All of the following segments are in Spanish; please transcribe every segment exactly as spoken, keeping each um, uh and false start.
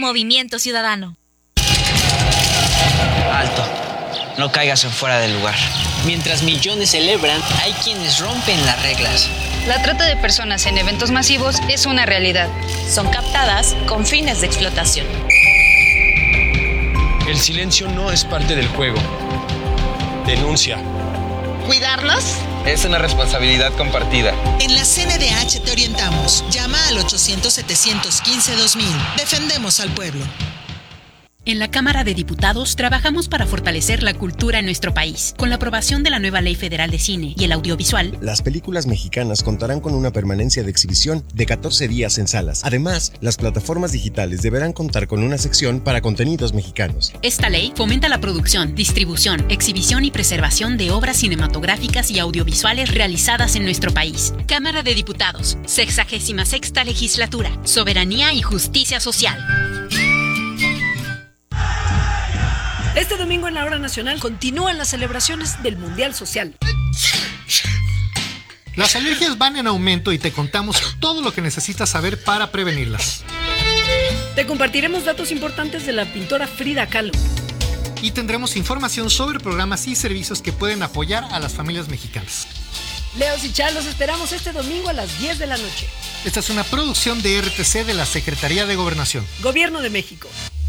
Movimiento Ciudadano. Alto. No caigas en fuera del lugar. Mientras millones celebran, hay quienes rompen las reglas. La trata de personas en eventos masivos es una realidad. Son captadas con fines de explotación. El silencio no es parte del juego. Denuncia. ¿Cuidarnos? Es una responsabilidad compartida. En la C N D H te orientamos. Llama al ochocientos, setecientos quince, dos mil. Defendemos al pueblo. En la Cámara de Diputados trabajamos para fortalecer la cultura en nuestro país. Con la aprobación de la nueva Ley Federal de Cine y el Audiovisual, las películas mexicanas contarán con una permanencia de exhibición de catorce días en salas. Además, las plataformas digitales deberán contar con una sección para contenidos mexicanos. Esta ley fomenta la producción, distribución, exhibición y preservación de obras cinematográficas y audiovisuales realizadas en nuestro país. Cámara de Diputados, sexagésima sexta Legislatura, Soberanía y Justicia Social. Este domingo en la Hora Nacional continúan las celebraciones del Mundial Social. Las alergias van en aumento y te contamos todo lo que necesitas saber para prevenirlas. Te compartiremos datos importantes de la pintora Frida Kahlo. Y tendremos información sobre programas y servicios que pueden apoyar a las familias mexicanas. Leos y Char, los esperamos este domingo a las diez de la noche. Esta es una producción de R T C de la Secretaría de Gobernación. Gobierno de México.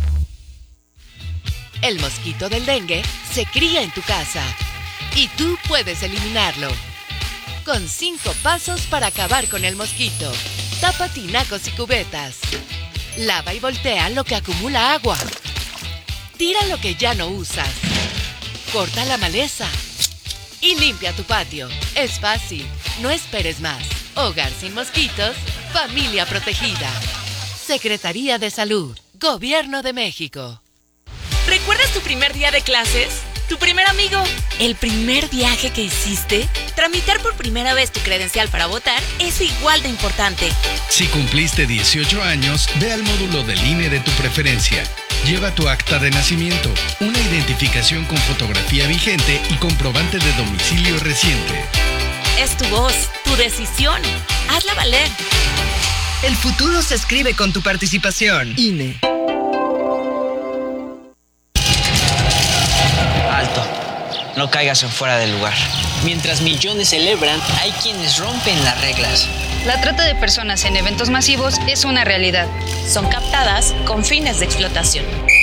El mosquito del dengue se cría en tu casa y tú puedes eliminarlo. Con cinco pasos para acabar con el mosquito. Tapa tinacos y cubetas. Lava y voltea lo que acumula agua. Tira lo que ya no usas. Corta la maleza. Y limpia tu patio. Es fácil. No esperes más. Hogar sin mosquitos. Familia protegida. Secretaría de Salud. Gobierno de México. ¿Recuerdas tu primer día de clases? ¿Tu primer amigo? ¿El primer viaje que hiciste? Tramitar por primera vez tu credencial para votar es igual de importante. Si cumpliste dieciocho años, ve al módulo del I N E de tu preferencia. Lleva tu acta de nacimiento, una identificación con fotografía vigente y comprobante de domicilio reciente. Es tu voz, tu decisión. Hazla valer. El futuro se escribe con tu participación. I N E. Alto. No caigas en fuera del lugar. Mientras millones celebran, hay quienes rompen las reglas. La trata de personas en eventos masivos es una realidad. Son captadas con fines de explotación.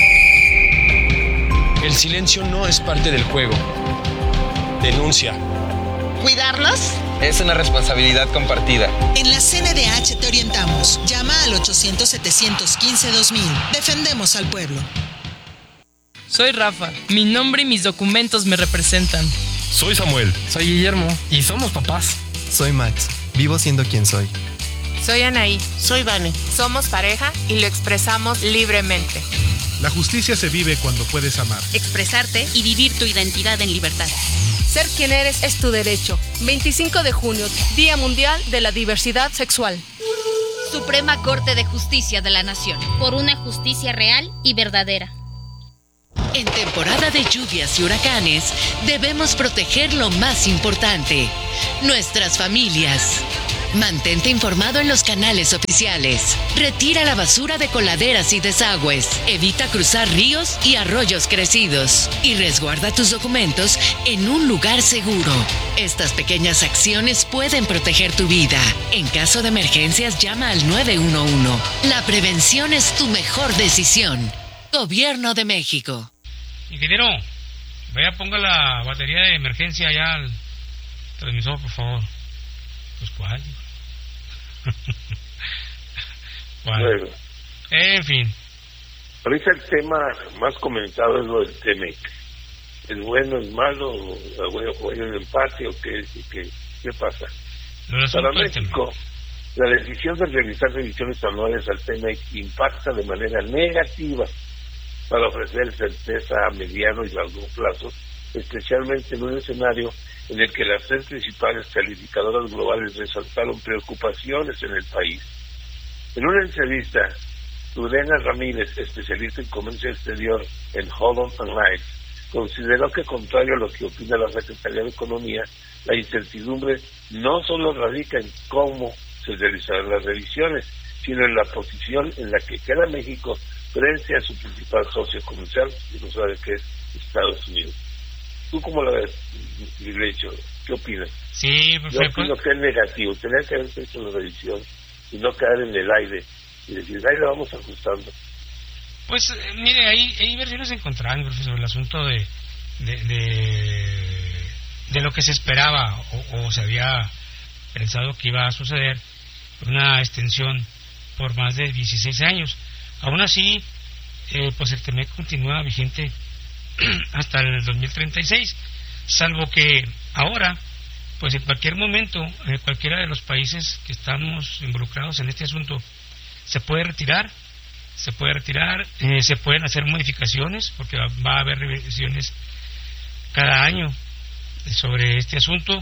El silencio no es parte del juego. Denuncia. ¿Cuidarnos? Es una responsabilidad compartida. En la C N D H te orientamos. Llama al ochocientos, setecientos quince, dos mil. Defendemos al pueblo. Soy Rafa. Mi nombre y mis documentos me representan. Soy Samuel. Soy Guillermo. Y somos papás. Soy Max. Vivo siendo quien soy. Soy Anaí. Soy Vane. Somos pareja y lo expresamos libremente. La justicia se vive cuando puedes amar, expresarte y vivir tu identidad en libertad. Ser quien eres es tu derecho. veinticinco de junio, Día Mundial de la Diversidad Sexual. Suprema Corte de Justicia de la Nación. Por una justicia real y verdadera. En temporada de lluvias y huracanes, debemos proteger lo más importante, nuestras familias. Mantente informado en los canales oficiales. Retira la basura de coladeras y desagües. Evita cruzar ríos y arroyos crecidos. Y resguarda tus documentos en un lugar seguro. Estas pequeñas acciones pueden proteger tu vida. En caso de emergencias, llama al nueve uno uno. La prevención es tu mejor decisión. Gobierno de México. Ingeniero, vaya, ponga la batería de emergencia allá al transmisor, por favor. Pues, ¿cuál? ¿Cuál? Bueno. En fin. Ahorita el tema más comentado es lo del T M E C. ¿Es bueno, es malo, o hay un empate, o qué, qué, qué pasa? Para México, la decisión de realizar revisiones anuales al T M E C impacta de manera negativa para ofrecer certeza a mediano y largo plazo, especialmente en un escenario en el que las tres principales calificadoras globales resaltaron preocupaciones en el país. En una entrevista, Lorena Ramírez, especialista en comercio exterior en Holland and Knight, consideró que, contrario a lo que opina la Secretaría de Economía, la incertidumbre no solo radica en cómo se realizarán las revisiones, sino en la posición en la que queda México frente a su principal socio comercial, y no sabe qué es Estados Unidos. ¿Tú cómo la ves, Iglecho? ¿Qué opinas? Sí, yo opino que es negativo. Tenía que haber hecho la revisión y no caer en el aire y decir, ahí la vamos ajustando. Pues, eh, mire, hay, hay versiones encontradas, profesor, el asunto de de, de, de lo que se esperaba o, o se había pensado que iba a suceder, una extensión por más de dieciséis años. Aún así, eh, pues el T M E C continúa vigente hasta el dos mil treinta y seis, salvo que ahora, pues en cualquier momento, eh, cualquiera de los países que estamos involucrados en este asunto se puede retirar, se puede retirar, eh, se pueden hacer modificaciones, porque va, va a haber revisiones cada año sobre este asunto,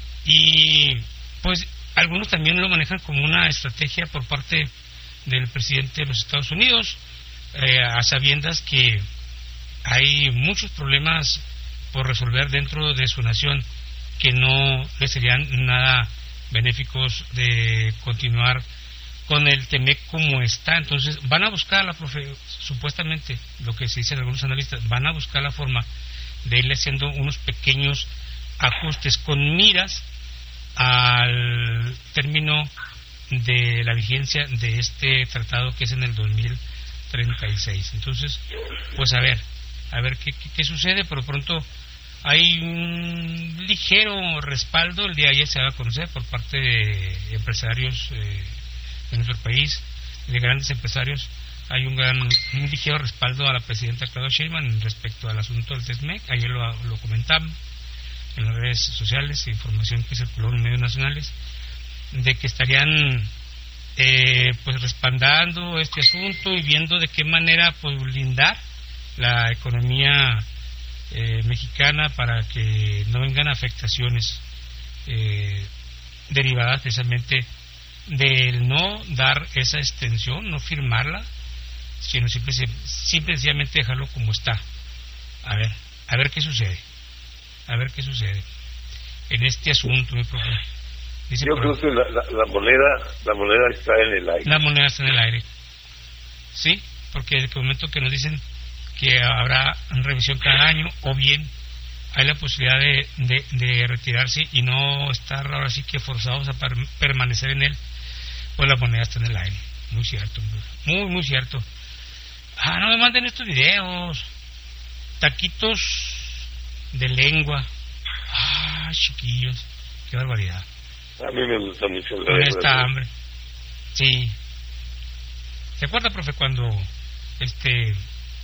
y pues algunos también lo manejan como una estrategia por parte del presidente de los Estados Unidos, eh, a sabiendas que hay muchos problemas por resolver dentro de su nación que no le serían nada benéficos de continuar con el T M E C como está. Entonces van a buscar la profe, supuestamente lo que se dicen algunos analistas, van a buscar la forma de irle haciendo unos pequeños ajustes con miras al término de la vigencia de este tratado, que es en el dos mil treinta y seis. Entonces, pues a ver, a ver qué, qué, qué sucede. Por lo pronto hay un ligero respaldo, el día de ayer se va a conocer por parte de empresarios eh, de nuestro país, de grandes empresarios. Hay un gran, un ligero respaldo a la presidenta Claudia Sheinbaum respecto al asunto del T M E C. Ayer lo, lo comentamos en las redes sociales, información que circuló en medios nacionales, de que estarían eh, pues respaldando este asunto y viendo de qué manera pues blindar la economía eh, mexicana para que no vengan afectaciones eh, derivadas precisamente del no dar esa extensión, no firmarla, sino simple, simple sencillamente dejarlo como está. A ver, a ver qué sucede, a ver qué sucede en este asunto, mi profe. Dice, yo creo que la, la, la moneda la moneda está en el aire. La moneda está en el aire, sí, porque en el momento que nos dicen que habrá revisión cada año, o bien hay la posibilidad de, de, de retirarse y no estar ahora sí que forzados a per, permanecer en él, pues la moneda está en el aire. Muy cierto, muy muy cierto. Ah, no me manden estos videos, taquitos de lengua. Ah, chiquillos, qué barbaridad. A mí me gusta mucho la con esta hambre. Sí. ¿Se acuerda, profe, cuando este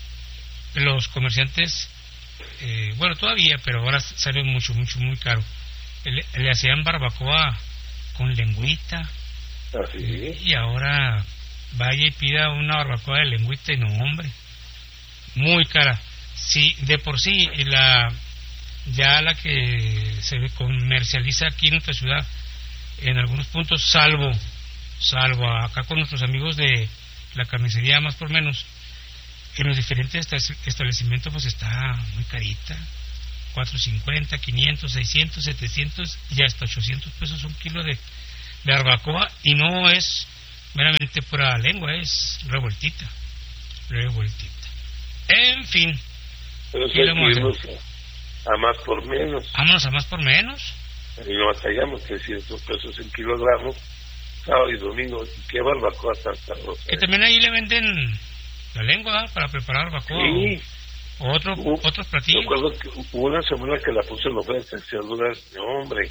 los comerciantes, eh, bueno, todavía, pero ahora salió mucho, mucho, muy caro, le, le hacían barbacoa con lengüita? ¿Ah, sí? Y ahora vaya y pida una barbacoa de lengüita y no, hombre, muy cara. Sí, de por sí, la ya la que se comercializa aquí en nuestra ciudad, en algunos puntos, salvo salvo acá con nuestros amigos de la carnicería Más por Menos, en los diferentes establecimientos pues está muy carita, cuatrocientos cincuenta, quinientos, seiscientos, setecientos y hasta ochocientos pesos un kilo de, de barbacoa, y no es meramente pura lengua, es revueltita, revueltita. En fin, pero si vamos a Más por Menos, vámonos a Más por Menos y no batallamos trescientos pesos en kilogramos sábado y domingo. Y qué barbacoa tan sabrosa, que ¿eh? también ahí le venden la lengua para preparar barbacoa, sí. o, o otro, uh, otros platillos. Recuerdo que hubo una semana que la puse en la oferta en Ciudad, no, hombre,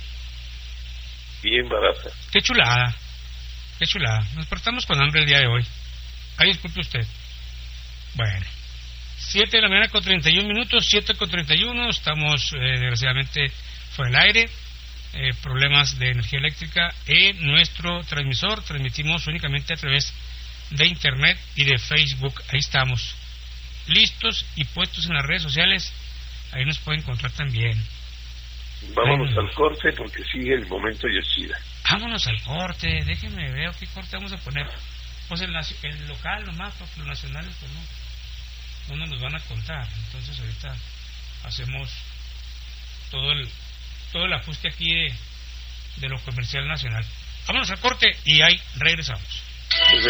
bien barata. Qué chulada, qué chulada. Nos portamos con hambre el día de hoy. Ahí disculpe usted. Bueno, siete de la mañana con treinta y un minutos, siete con treinta y uno, estamos eh, desgraciadamente fuera del aire. Eh, problemas de energía eléctrica en nuestro transmisor. Transmitimos únicamente a través de internet y de Facebook. Ahí estamos, listos y puestos en las redes sociales. Ahí nos pueden encontrar también. Vámonos Ay, al corte porque sigue el momento Yoshida. Vámonos al corte, déjenme ver qué corte vamos a poner. Pues el, el local nomás, porque los nacionales pues no, no nos van a contar. Entonces ahorita hacemos todo el todo el ajuste aquí de, de lo comercial nacional. Vámonos al corte y ahí regresamos.